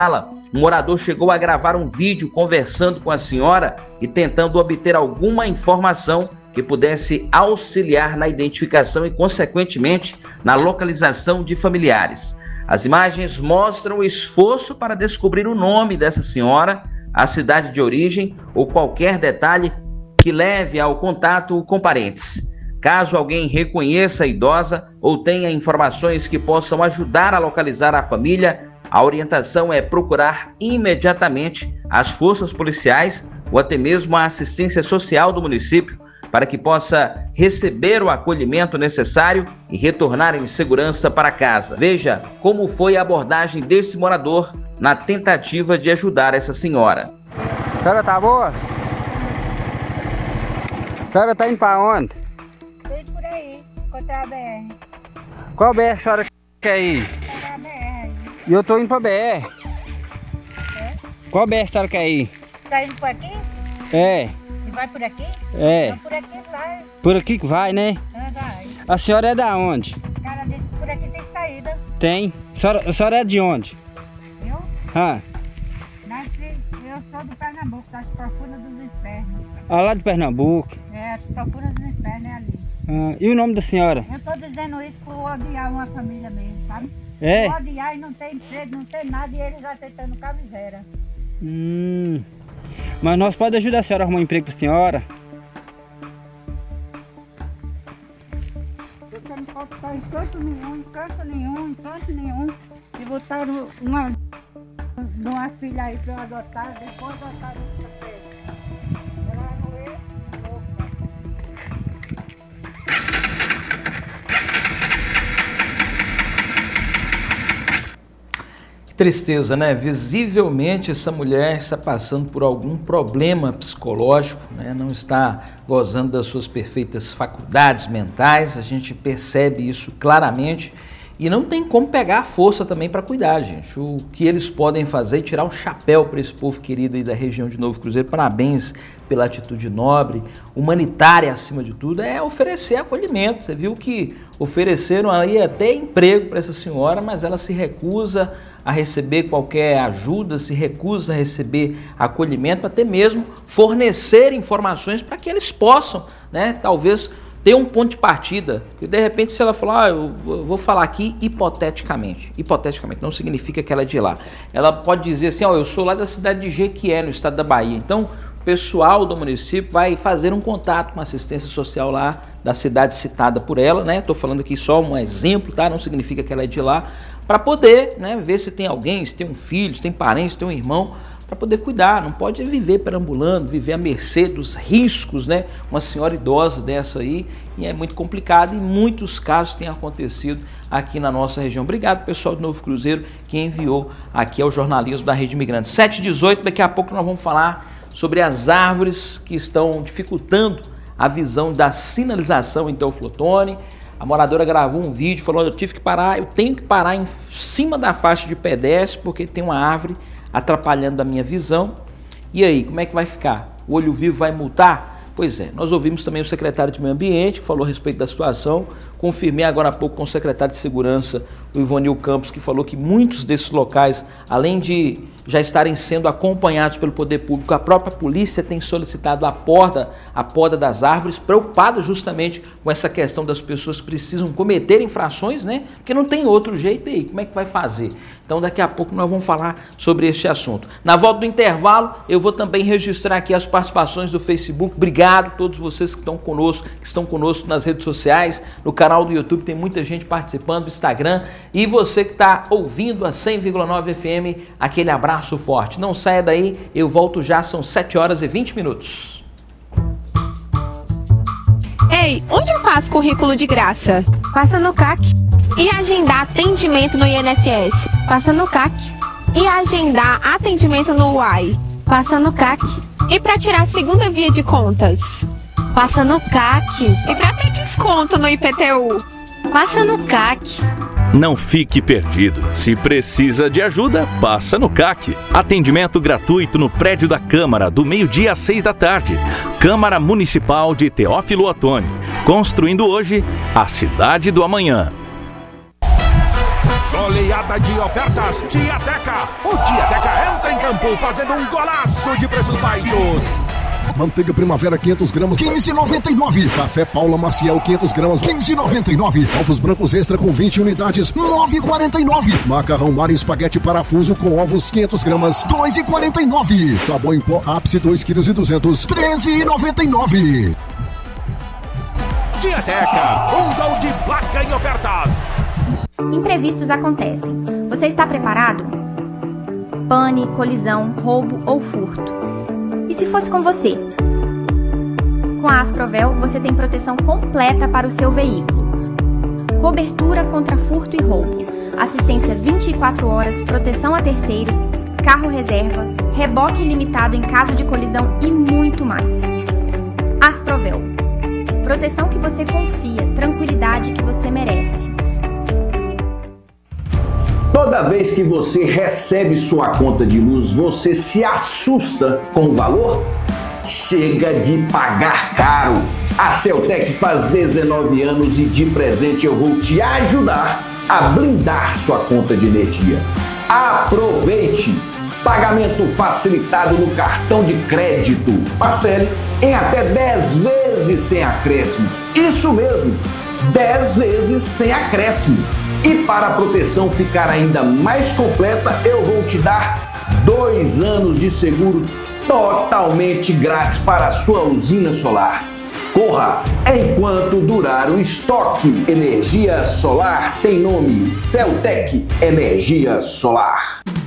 um morador chegou a gravar um vídeo conversando com a senhora e tentando obter alguma informação que pudesse auxiliar na identificação e, consequentemente, na localização de familiares. As imagens mostram o esforço para descobrir o nome dessa senhora, a cidade de origem ou qualquer detalhe que leve ao contato com parentes. Caso alguém reconheça a idosa ou tenha informações que possam ajudar a localizar a família, a orientação é procurar imediatamente as forças policiais ou até mesmo a assistência social do município para que possa receber o acolhimento necessário e retornar em segurança para casa. Veja como foi a abordagem desse morador na tentativa de ajudar essa senhora. A senhora tá boa? A senhora tá indo para onde? Tô indo por aí, contra a BR. Qual BR a senhora quer ir? Contra a BR. E eu tô indo pra BR. É? Qual BR a senhora quer ir? Tá indo por aqui? É. E vai por aqui? É. Então por aqui vai. Por aqui que vai, né? Vai. A senhora é da onde? Cara desse por aqui tem saída. Tem. A senhora é de onde? Eu? Eu sou do Pernambuco, das profundas dos infernos. Ah, lá de Pernambuco. É, as profundas dos infernos é ali. E o nome da senhora? Eu tô dizendo isso por odiar uma família mesmo, sabe? É? Por odiar e não tem emprego, não tem nada e eles já tentando camiseira. Mas nós podemos ajudar a senhora a arrumar um emprego pra senhora? Eu não posso estar em canto nenhum. E botaram uma filha aí para eu adotar, depois adotaram outra filha. Ela vai morrer louca. Que tristeza, né? Visivelmente essa mulher está passando por algum problema psicológico, né? Não está gozando das suas perfeitas faculdades mentais, a gente percebe isso claramente. E não tem como pegar a força também para cuidar, gente. O que eles podem fazer é tirar o chapéu para esse povo querido aí da região de Novo Cruzeiro. Parabéns pela atitude nobre, humanitária acima de tudo, é oferecer acolhimento. Você viu que ofereceram aí até emprego para essa senhora, mas ela se recusa a receber qualquer ajuda, se recusa a receber acolhimento, até mesmo fornecer informações para que eles possam, né, talvez ter um ponto de partida, que de repente se ela falar, eu vou falar aqui hipoteticamente, não significa que ela é de lá, ela pode dizer assim, eu sou lá da cidade de Jequié, no estado da Bahia, então o pessoal do município vai fazer um contato com a assistência social lá da cidade citada por ela, né, estou falando aqui só um exemplo, tá, não significa que ela é de lá, para poder, né, ver se tem alguém, se tem um filho, se tem parente, se tem um irmão, para poder cuidar, não pode viver perambulando, viver à mercê dos riscos, né? Uma senhora idosa dessa aí, e é muito complicado, e muitos casos têm acontecido aqui na nossa região. Obrigado, pessoal de Novo Cruzeiro, que enviou aqui ao jornalismo da Rede Imigrante. 7h18, daqui a pouco nós vamos falar sobre as árvores que estão dificultando a visão da sinalização em Teoflotone. A moradora gravou um vídeo, falou, eu tenho que parar em cima da faixa de pedestre, porque tem uma árvore atrapalhando a minha visão. E aí, como é que vai ficar? O Olho Vivo vai multar? Pois é, nós ouvimos também o secretário de Meio Ambiente, que falou a respeito da situação, confirmei agora há pouco com o secretário de Segurança, o Ivonil Campos, que falou que muitos desses locais, além de já estarem sendo acompanhados pelo poder público, a própria polícia tem solicitado a poda das árvores, preocupada justamente com essa questão das pessoas que precisam cometer infrações, né? Porque não tem outro jeito, e aí, como é que vai fazer? Então daqui a pouco nós vamos falar sobre este assunto. Na volta do intervalo, eu vou também registrar aqui as participações do Facebook. Obrigado a todos vocês que estão conosco nas redes sociais, no canal do YouTube, tem muita gente participando, do Instagram, e você que está ouvindo a 100,9 FM, aquele abraço forte. Não saia daí, eu volto já, são 7h20. Ei, onde eu faço currículo de graça? Passa no CAC. E agendar atendimento no INSS? Passa no CAC. E agendar atendimento no UAI? Passa no CAC. E para tirar a segunda via de contas? Passa no CAC. E para ter desconto no IPTU? Passa no CAC. Não fique perdido. Se precisa de ajuda, passa no CAC. Atendimento gratuito no prédio da Câmara, do meio-dia às 6h. Câmara Municipal de Teófilo Otoni. Construindo hoje a cidade do amanhã. oleada de ofertas Diateca. O Diateca entra em campo fazendo um golaço de preços baixos. Manteiga Primavera 500 gramas, 15,99. Café Paula Maciel 500 gramas, 15,99. Ovos brancos extra com 20 unidades, 9,49. Macarrão Mar Espaguete Parafuso com ovos 500 gramas, 2,49. Sabão em pó Ápice 2,2 kg, 13,99. Diateca, um gol de placa em ofertas. Imprevistos acontecem. Você está preparado? Pane, colisão, roubo ou furto. E se fosse com você? Com a Asprovel, você tem proteção completa para o seu veículo. Cobertura contra furto e roubo, assistência 24 horas, proteção a terceiros, carro reserva, reboque ilimitado em caso de colisão e muito mais. Asprovel. Proteção que você confia, tranquilidade que você merece. Toda vez que você recebe sua conta de luz, você se assusta com o valor? Chega de pagar caro! A Celtec faz 19 anos e de presente eu vou te ajudar a blindar sua conta de energia. Aproveite! Pagamento facilitado no cartão de crédito. Parcele em até 10 vezes sem acréscimos. Isso mesmo, 10 vezes sem acréscimo. E para a proteção ficar ainda mais completa, eu vou te dar 2 anos de seguro totalmente grátis para a sua usina solar. Corra enquanto durar o estoque. Energia solar tem nome: Celtec Energia Solar.